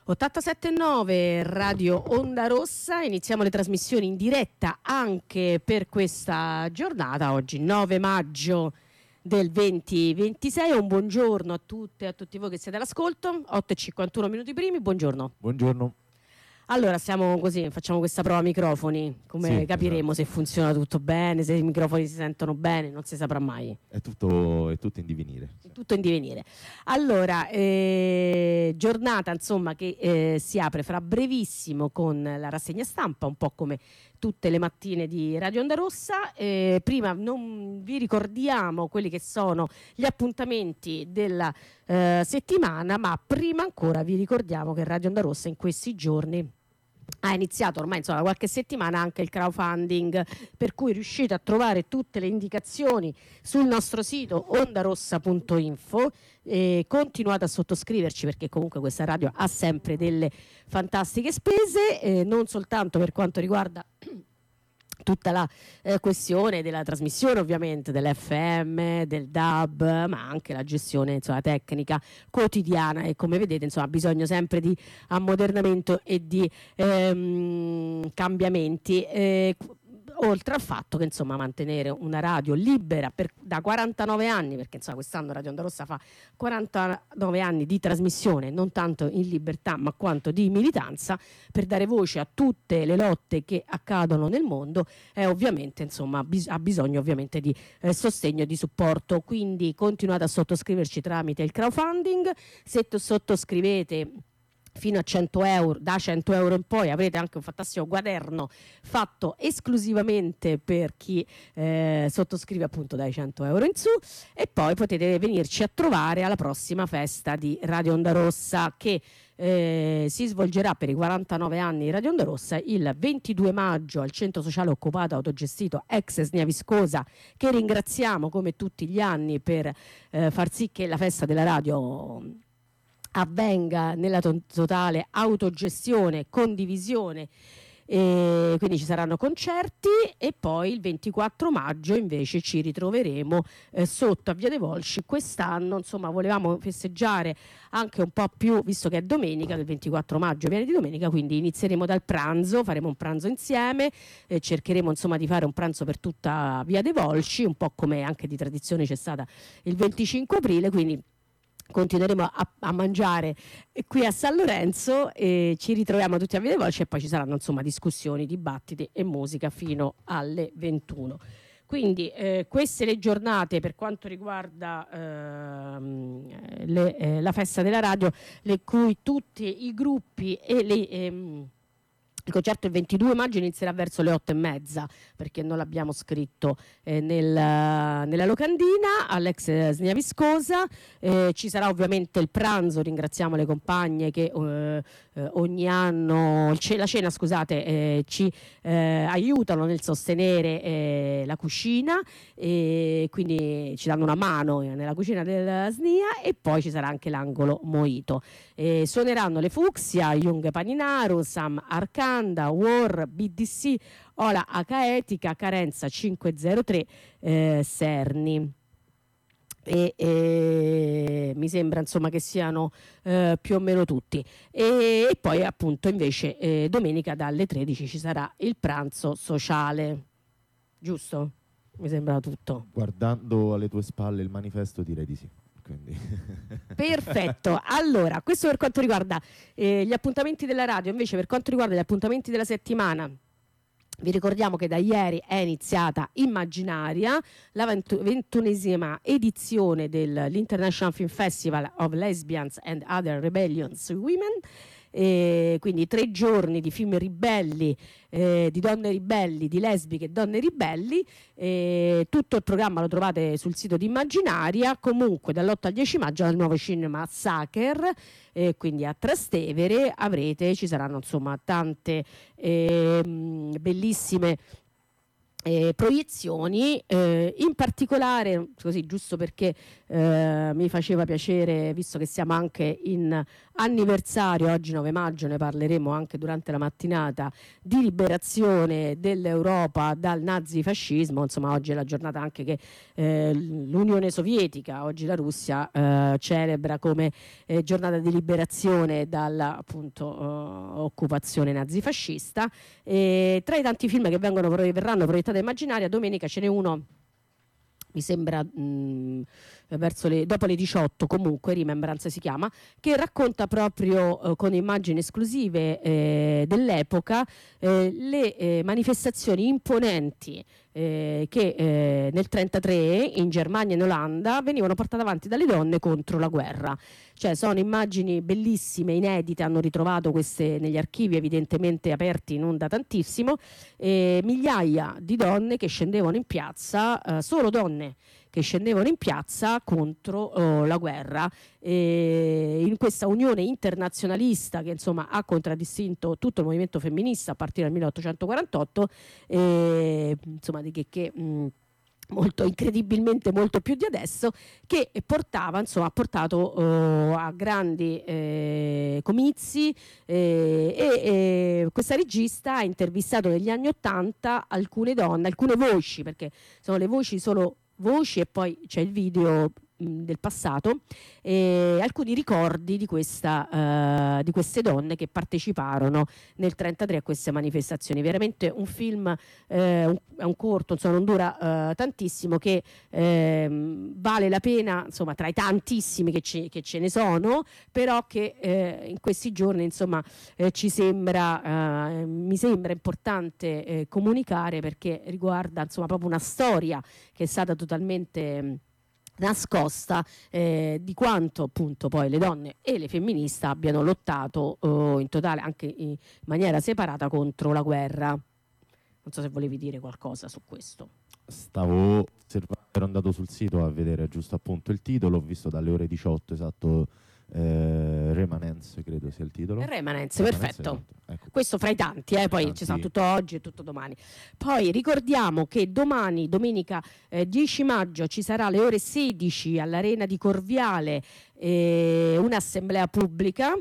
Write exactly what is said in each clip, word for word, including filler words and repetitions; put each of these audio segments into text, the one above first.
ottantasette virgola nove Radio Onda Rossa, iniziamo le trasmissioni in diretta anche per questa giornata, oggi nove maggio del duemilaventisei. Un buongiorno a tutte e a tutti voi che siete all'ascolto, otto e cinquantuno minuti primi, buongiorno. Buongiorno. Allora, stiamo così, facciamo questa prova microfoni, come sì, capiremo esatto. Se funziona tutto bene, se i microfoni si sentono bene, non si saprà mai. È tutto, è tutto in divenire. È tutto in divenire. Allora, eh, giornata insomma che eh, si apre fra brevissimo con la rassegna stampa, un po' come tutte le mattine di Radio Onda Rossa. Eh, prima non vi ricordiamo quelli che sono gli appuntamenti della eh, settimana, ma prima ancora vi ricordiamo che Radio Onda Rossa in questi giorni ha iniziato ormai insomma qualche settimana anche il crowdfunding, per cui riuscite a trovare tutte le indicazioni sul nostro sito ondarossa punto info. E continuate a sottoscriverci, perché comunque questa radio ha sempre delle fantastiche spese, eh, non soltanto per quanto riguarda tutta la eh, questione della trasmissione, ovviamente dell'F M, del D A B, ma anche la gestione insomma tecnica quotidiana, e come vedete insomma ha bisogno sempre di ammodernamento e di ehm, cambiamenti, eh, oltre al fatto che insomma mantenere una radio libera per, da quarantanove anni, perché insomma quest'anno Radio Onda Rossa fa quarantanove anni di trasmissione, non tanto in libertà ma quanto di militanza, per dare voce a tutte le lotte che accadono nel mondo, è ovviamente insomma bis- ha bisogno ovviamente di eh, sostegno e di supporto. Quindi continuate a sottoscriverci tramite il crowdfunding. Se to- sottoscrivete fino a cento euro, da cento euro in poi avrete anche un fantastico quaderno fatto esclusivamente per chi eh, sottoscrive appunto dai cento euro in su, e poi potete venirci a trovare alla prossima festa di Radio Onda Rossa, che eh, si svolgerà per i quarantanove anni di Radio Onda Rossa il ventidue maggio al centro sociale occupato autogestito ex Snia Viscosa, che ringraziamo come tutti gli anni per eh, far sì che la festa della radio avvenga nella to- totale autogestione, condivisione, e quindi ci saranno concerti. E poi il ventiquattro maggio invece ci ritroveremo eh, sotto a Via dei Volsci. Quest'anno insomma volevamo festeggiare anche un po' più, visto che è domenica, del ventiquattro maggio viene di domenica, quindi inizieremo dal pranzo, faremo un pranzo insieme, eh, cercheremo insomma di fare un pranzo per tutta Via dei Volsci, un po' come anche di tradizione c'è stata il venticinque aprile, quindi continueremo a, a mangiare qui a San Lorenzo, e ci ritroviamo tutti a Via dei Volsci, e poi ci saranno insomma discussioni, dibattiti e musica fino alle ventuno. Quindi eh, queste le giornate per quanto riguarda ehm, le, eh, la festa della radio, le cui tutti i gruppi e le ehm, il concerto il ventidue maggio inizierà verso le otto e mezza, perché non l'abbiamo scritto eh, nel, nella locandina, all'ex Snia Viscosa. Eh, ci sarà ovviamente il pranzo, ringraziamo le compagne che eh, eh, ogni anno, la cena scusate, eh, ci eh, aiutano nel sostenere eh, la cucina, e quindi ci danno una mano nella cucina del Snia. E poi ci sarà anche l'angolo Mojito. Eh, suoneranno le Fucsia, Jung Paninaro, Sam Arcana, War, B D C, Ola Acaetica, Carenza cinquecentotre, eh, Serni. E, e mi sembra insomma che siano eh, più o meno tutti. E, e poi appunto invece eh, domenica dalle tredici ci sarà il pranzo sociale, giusto? Mi sembra tutto. Guardando alle tue spalle il manifesto direi di sì. Quindi. Perfetto. Allora, questo per quanto riguarda eh, gli appuntamenti della radio. Invece per quanto riguarda gli appuntamenti della settimana, vi ricordiamo che da ieri è iniziata Immaginaria, la ventunesima edizione dell'International Film Festival of Lesbians and Other Rebellions Women. E quindi tre giorni di film ribelli, eh, di donne ribelli, di lesbiche e donne ribelli. Eh, tutto il programma lo trovate sul sito di Immaginaria. Comunque dall'otto al dieci maggio al nuovo cinema Sacher, eh, quindi a Trastevere avrete, ci saranno insomma tante eh, bellissime Eh, proiezioni, eh, in particolare, così giusto perché eh, mi faceva piacere, visto che siamo anche in anniversario, oggi nove maggio, ne parleremo anche durante la mattinata, di liberazione dell'Europa dal nazifascismo. Insomma, oggi è la giornata anche che eh, l'Unione Sovietica, oggi la Russia, eh, celebra come eh, giornata di liberazione dalla appunto uh, occupazione nazifascista. E tra i tanti film che vengono, verranno proiettati in immaginaria, domenica ce n'è uno, mi sembra mh, verso le, dopo le diciotto, comunque Remembrance si chiama, che racconta proprio eh, con immagini esclusive eh, dell'epoca eh, le eh, manifestazioni imponenti eh, che eh, nel trentatré in Germania e in Olanda venivano portate avanti dalle donne contro la guerra. Cioè sono immagini bellissime, inedite, hanno ritrovato queste negli archivi evidentemente aperti non da tantissimo, eh, migliaia di donne che scendevano in piazza, eh, solo donne che scendevano in piazza contro oh, la guerra, e in questa unione internazionalista che insomma ha contraddistinto tutto il movimento femminista a partire dal milleottocentoquarantotto, e, insomma di che, che mh, molto incredibilmente molto più di adesso, che portava insomma ha portato oh, a grandi eh, comizi eh, e, e questa regista ha intervistato negli anni ottanta alcune donne, alcune voci, perché sono le voci solo voci e poi c'è il video mh, del passato, e alcuni ricordi di questa uh, di queste donne che parteciparono nel trentatré a queste manifestazioni. Veramente un film, eh, un, è un corto, insomma non dura uh, tantissimo, che eh, vale la pena, insomma tra i tantissimi che, ce, che ce ne sono, però che eh, in questi giorni insomma eh, ci sembra uh, mi sembra importante eh, comunicare, perché riguarda insomma proprio una storia che è stata totalmente mh, nascosta eh, di quanto appunto poi le donne e le femministe abbiano lottato oh, in totale, anche in maniera separata, contro la guerra. Non so se volevi dire qualcosa su questo. Stavo osservando, ero andato sul sito a vedere giusto appunto il titolo, ho visto dalle ore diciotto esatto, eh, Remanence credo sia il titolo. Remanence, Remanence, perfetto. esatto. Ecco. Questo fra i tanti, eh, poi tanti. ci sarà tutto oggi e tutto domani. Poi ricordiamo che domani, domenica eh, dieci maggio, ci sarà alle ore sedici all'Arena di Corviale eh, un'assemblea pubblica.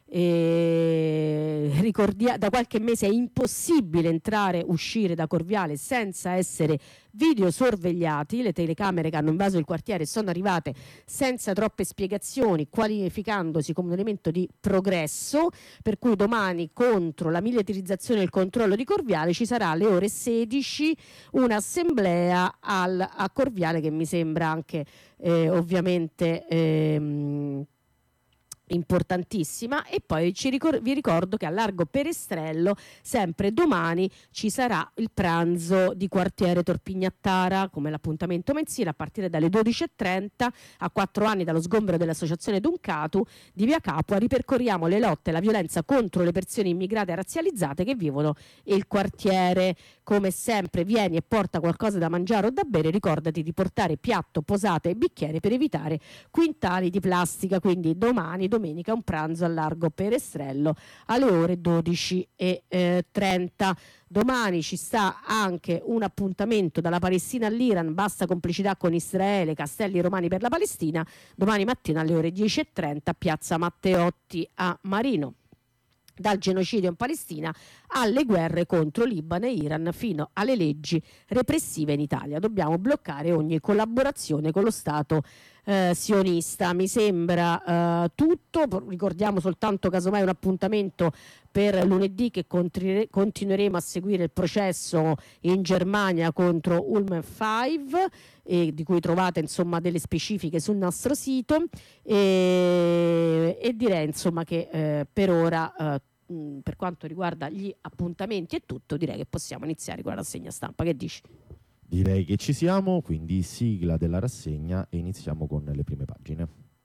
E ricordia- da qualche mese è impossibile entrare uscire da Corviale senza essere videosorvegliati. Le telecamere che hanno invaso il quartiere sono arrivate senza troppe spiegazioni, qualificandosi come un elemento di progresso, per cui domani contro la militarizzazione e il controllo di Corviale ci sarà alle ore sedici un'assemblea al, a Corviale, che mi sembra anche eh, ovviamente ehm, importantissima. E poi ci ricor- vi ricordo che a Largo Perestrello sempre domani ci sarà il pranzo di quartiere Torpignattara, come l'appuntamento mensile a partire dalle dodici e trenta. A quattro anni dallo sgombero dell'associazione Duncatu di via Capua ripercorriamo le lotte e la violenza contro le persone immigrate e razzializzate che vivono il quartiere. Come sempre vieni e porta qualcosa da mangiare o da bere, ricordati di portare piatto, posata e bicchiere per evitare quintali di plastica. Quindi domani domenica un pranzo a Largo Perestrello alle ore dodici e trenta. Domani ci sta anche un appuntamento dalla Palestina all'Iran, basta complicità con Israele, Castelli Romani per la Palestina, domani mattina alle ore dieci e trenta, piazza Matteotti a Marino. Dal genocidio in Palestina alle guerre contro Libano e Iran fino alle leggi repressive in Italia. Dobbiamo bloccare ogni collaborazione con lo Stato eh, sionista. Mi sembra eh, tutto. Ricordiamo soltanto casomai un appuntamento per lunedì, che continu- continueremo a seguire il processo in Germania contro Ulm cinque, e di cui trovate insomma delle specifiche sul nostro sito, e, e direi insomma che eh, per ora eh, mh, per quanto riguarda gli appuntamenti è tutto. Direi che possiamo iniziare con la rassegna stampa. Che dici? Direi che ci siamo, quindi sigla della rassegna e iniziamo con le prime pagine.